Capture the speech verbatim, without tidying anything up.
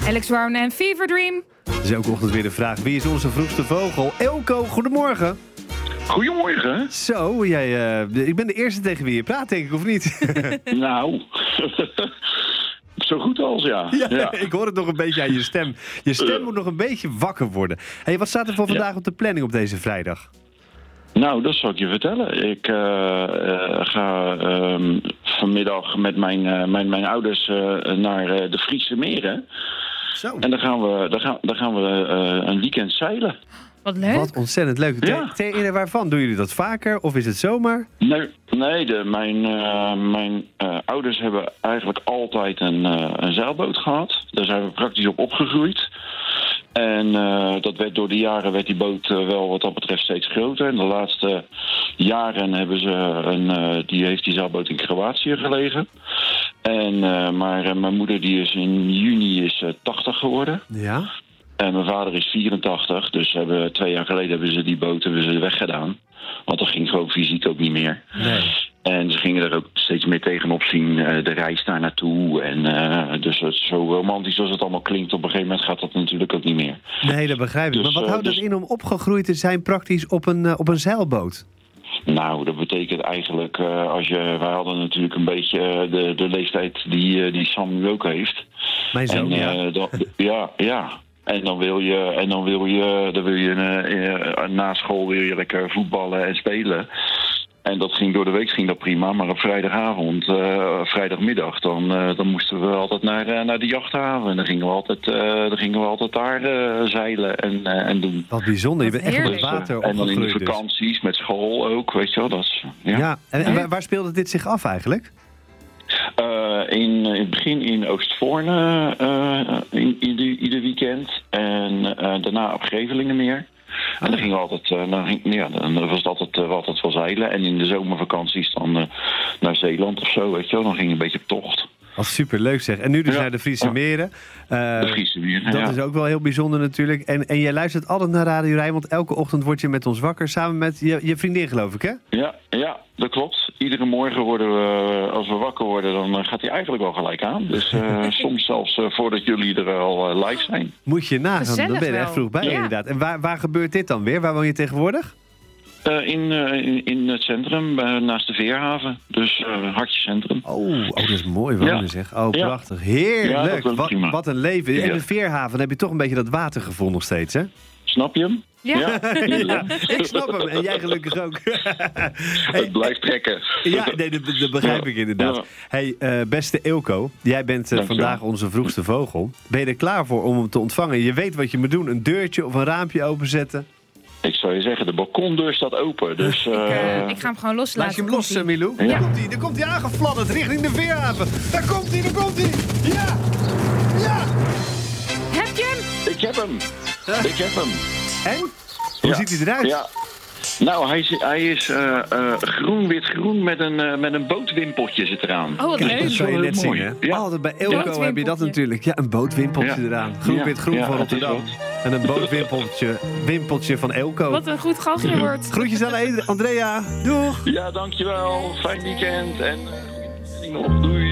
Alex Warren en Fever Dream. Het is elke ochtend weer de vraag, wie is onze vroegste vogel? Elko, goedemorgen. Goedemorgen. Zo, jij, uh, ik ben de eerste tegen wie je praat, denk ik, of niet? Nou, zo goed als ja. Ja, ja. Ik hoor het nog een beetje aan je stem. Je stem moet nog een beetje wakker worden. Hey, wat staat er voor vandaag ja. op de planning op deze vrijdag? Nou, dat zal ik je vertellen. Ik uh, uh, ga uh, vanmiddag met mijn, uh, mijn, mijn ouders uh, naar uh, de Friese meren. Zo. En dan gaan we, dan gaan, dan gaan we uh, een weekend zeilen. Wat leuk. Wat ontzettend leuk. Ja. Ten ene waarvan? Doen jullie dat vaker of is het zomaar? Nee, nee de, mijn, uh, mijn uh, ouders hebben eigenlijk altijd een, uh, een zeilboot gehad. Daar zijn we praktisch op opgegroeid. En uh, dat werd door de jaren werd die boot uh, wel wat dat betreft steeds groter. En de laatste jaren hebben ze een, uh, die heeft die zeilboot in Kroatië gelegen. En, uh, maar uh, mijn moeder die is in juni is uh, tachtig geworden. Ja. En mijn vader is vierentachtig. Dus hebben, twee jaar geleden hebben ze die boot hebben ze weggedaan. Want dat ging gewoon fysiek ook niet meer. Nee. En ze gingen er ook steeds meer tegenop zien, uh, de reis daar naartoe. En uh, dus het, zo romantisch als het allemaal klinkt, op een gegeven moment gaat dat natuurlijk ook niet meer. Nee, dat begrijp ik. Dus, maar wat uh, houdt het dus... in om opgegroeid te zijn praktisch op een, uh, op een zeilboot? Nou, dat betekent eigenlijk, uh, als je, wij hadden natuurlijk een beetje uh, de, de leeftijd die, uh, die Sam nu ook heeft. Mijn zoon, en, uh, ja. Dan, ja, ja. En dan wil je, en dan wil je, dan wil je uh, uh, na school wil je lekker voetballen en spelen. En dat ging door de week ging dat prima, maar op vrijdagavond, uh, vrijdagmiddag, dan, uh, dan moesten we altijd naar, uh, naar de jachthaven. En dan gingen we altijd, uh, dan gingen we altijd daar uh, zeilen en, uh, en doen. Wat bijzonder, je Wat bent echt op het heerlijk. water En dan in de opgegroeid dus. vakanties, met school ook, weet je wel. Dat is, ja. Ja, en, en waar, waar speelde dit zich af eigenlijk? Uh, in, in het begin in Oostvoorne, uh, in, ieder, ieder weekend. En uh, daarna op Grevelingenmeer. En dan gingen we altijd, uh, dan, ging, ja, dan was het altijd, uh, altijd wel zeilen. En in de zomervakanties dan uh, naar Zeeland of zo, weet je wel. Dan ging je een beetje op tocht. Wat superleuk zeg. En nu dus Ja. naar de Friese Meren. Uh, De Friese Meren, Dat ja. is ook wel heel bijzonder natuurlijk. En, en jij luistert altijd naar Radio Rijnmond. Elke ochtend word je met ons wakker. Samen met je, je vriendin geloof ik, hè? Ja, ja, dat klopt. Iedere morgen worden we, als we wakker worden, dan gaat hij eigenlijk wel gelijk aan. Dus uh, soms zelfs uh, voordat jullie er al uh, live zijn. Moet je nagaan, Gezellig dan ben je er echt wel. vroeg bij Ja. inderdaad. En waar, waar gebeurt dit dan weer? Waar woon je tegenwoordig? Uh, in, uh, in, in het centrum, uh, naast de Veerhaven. Dus uh, hartje centrum. Oh, oh, dat is mooi wonen Ja. zeg. Oh, Ja. prachtig. Ja, Heerlijk. dat is wat, prima. wat een leven. Ja. En de Veerhaven, heb je toch een beetje dat watergevoel nog steeds, hè? Snap je hem? Ja. Ja, ik snap hem. En jij gelukkig ook. Hey, Het blijft trekken. ja, nee, dat, dat begrijp Ja. ik inderdaad. Ja. Hey, uh, beste Eelco, jij bent uh, Dank je vandaag wel. onze vroegste vogel. Ben je er klaar voor om hem te ontvangen? Je weet wat je moet doen. Een deurtje of een raampje openzetten. Ik zou je zeggen, de balkondeur staat open. Dus, uh, Ik, uh, ik ga hem gewoon loslaten. Laat je hem los, Komt-ie. uh, Milou. Ja. Daar komt hij, daar komt hij aangefladderd richting de Veerhaven. Daar komt hij, daar komt hij. Ja! Ja! Heb je hem? ik heb hem. Ik heb hem. En? Hoe Ja. ziet hij eruit? Ja. Nou, hij is, hij is uh, uh, groen-wit-groen met een, uh, met een bootwimpeltje zit eraan. Oh, wat Kijk, leuk. dat zou je wel net heel mooi. zien, hè? Ja. Altijd bij Eelco heb je dat Bootwimpeltje. natuurlijk. Ja, een bootwimpeltje Ja. eraan. Groen, Ja. wit, groen Ja, van dat is Rotterdam. wat. En een bootwimpeltje wimpeltje van Eelco. Wat een goed gastje wordt. Groetjes aan Andrea. Doeg! Ja, dankjewel. Fijn weekend en uh, goede nog. Doei.